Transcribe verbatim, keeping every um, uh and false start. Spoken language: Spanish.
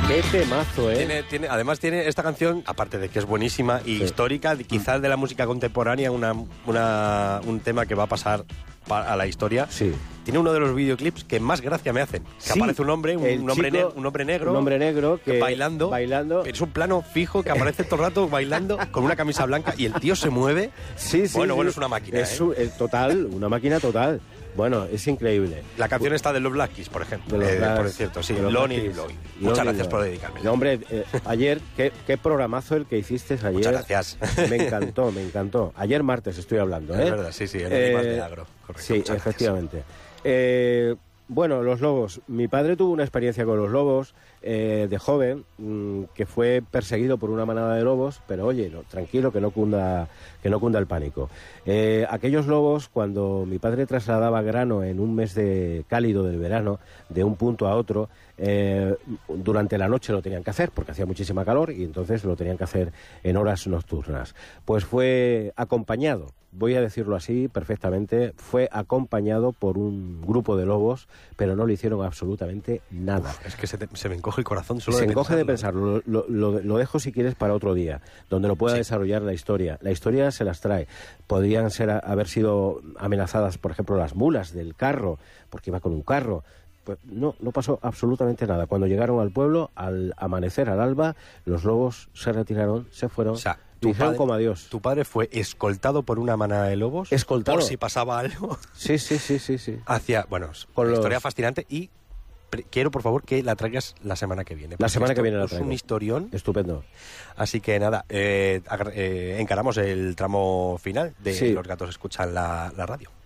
Qué temazo, ¿eh? Tiene, tiene, además tiene esta canción, aparte de que es buenísima y sí. histórica, quizás de la música contemporánea, una, una, un tema que va a pasar a la historia. Sí. Tiene uno de los videoclips que más gracia me hacen. Que sí. aparece un hombre, un, un, hombre ne un hombre negro. Un hombre negro que bailando. bailando. Es un plano fijo que aparece todo el rato bailando con una camisa blanca y el tío se mueve. Sí, sí. Bueno, sí. bueno, es una máquina. Es, ¿eh? un, es total, una máquina total. Bueno, es increíble. La canción está de los Black Keys, por ejemplo. Eh, por cierto, sí. Lonely y Lloyd. Muchas gracias por dedicarme. No, hombre, eh, ayer, qué, qué programazo el que hiciste ayer. Muchas gracias. Me encantó, me encantó. Ayer martes estoy hablando, ¿eh? Es verdad, sí, sí, el eh, animal de agro. Correcto. Sí, muchas efectivamente. Eh, bueno, los lobos. Mi padre tuvo una experiencia con los lobos eh, de joven, mmm, que fue perseguido por una manada de lobos, pero oye, no, tranquilo, que no cunda, que no cunda el pánico. Eh, aquellos lobos, cuando mi padre trasladaba grano en un mes de cálido del verano, de un punto a otro, eh, durante la noche lo tenían que hacer, porque hacía muchísima calor, y entonces lo tenían que hacer en horas nocturnas. Pues fue acompañado, voy a decirlo así perfectamente, fue acompañado por un grupo de lobos, pero no le hicieron absolutamente nada. Uf, es que se, te, se me encoge el corazón solo se de encoge pensarlo. de pensarlo, lo, lo, lo dejo si quieres para otro día, donde lo pueda sí. desarrollar la historia. La historia se las trae. Podrían ser, haber sido amenazadas, por ejemplo, las mulas del carro, porque iba con un carro. Pues no, no pasó absolutamente nada. Cuando llegaron al pueblo, al amanecer, al alba, los lobos se retiraron, se fueron, o sea, y dijeron como adiós. ¿Tu padre fue escoltado por una manada de lobos? Escoltado. Por si pasaba algo. Sí, sí, sí, sí, sí. Hacia, bueno, con una los... historia fascinante y quiero, por favor, que la traigas la semana que viene. La semana que viene la traigo. Es un historión. Estupendo. Así que nada, eh, eh, encaramos el tramo final de sí. Los gatos escuchan la, la radio.